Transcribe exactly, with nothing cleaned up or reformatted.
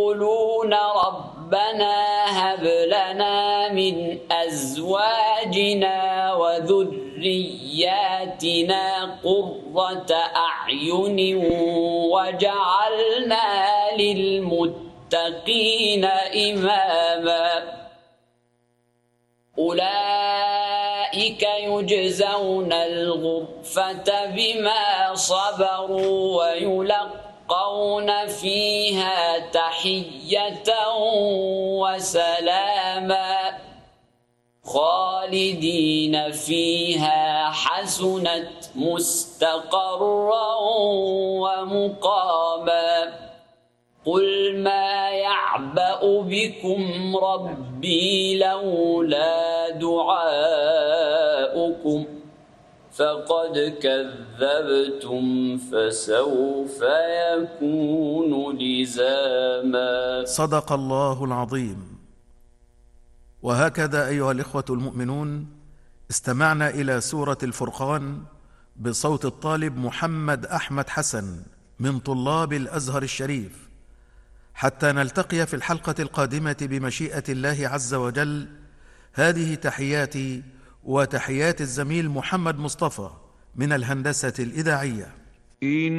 يقولون ربنا هب لنا من أزواجنا وذرياتنا قرة أعين وجعلنا للمتقين إماما أولئك يجزون الغرفة بما صبروا ويلقون فيها تحية وسلاما خالدين فيها حسنت مستقرا ومقاما قل ما يعبأ بكم ربي لولا دعاؤكم فقد كذبتم فسوف يكون لزاما. صدق الله العظيم. وهكذا أيها الإخوة المؤمنون استمعنا إلى سورة الفرقان بصوت الطالب محمد أحمد حسن من طلاب الأزهر الشريف. حتى نلتقي في الحلقة القادمة بمشيئة الله عز وجل، هذه تحياتي وتحيات الزميل محمد مصطفى من الهندسة الإذاعية.